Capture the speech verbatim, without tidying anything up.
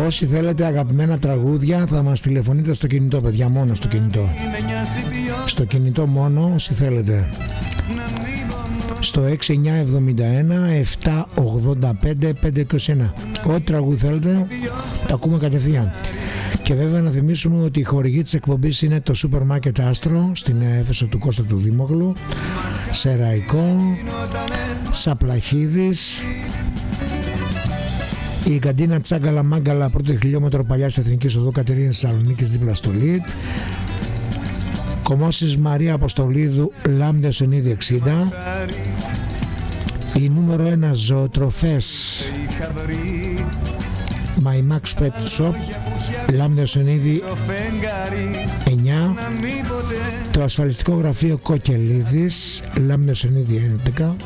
Όσοι θέλετε αγαπημένα τραγούδια θα μας τηλεφωνείτε στο κινητό, παιδιά, μόνο στο κινητό. Στο κινητό μόνο, όσοι θέλετε. Στο έξι εννιά εβδομήντα ένα επτά ογδόντα πέντε πεντακόσια είκοσι ένα. Ό,τι τραγούδι θέλετε, τα ακούμε κατευθείαν. Και βέβαια να θυμίσουμε ότι η χορηγή της εκπομπής είναι το Σούπερ Μάρκετ Άστρο στην Έφεσο του Κώστα του Δήμογλου, Σεραϊκό, Σαπλαχίδης, η καντίνα Τσάγκαλα Μάγκαλα, πρώτο χιλιόμετρο παλιάς Εθνικής Οδού Κατερίνης Θεσσαλονίκης δίπλα στο Λιτ, Κομμώσεις Μαρία Αποστολίδου, Λάμδα Σενίδη εξήντα, η νούμερο ένα ζωοτροφές My Max Pet Shop, Λάμδα Σενίδη εννιά, το ασφαλιστικό γραφείο Κοκελίδης, Λάμδα Σενίδη έντεκα,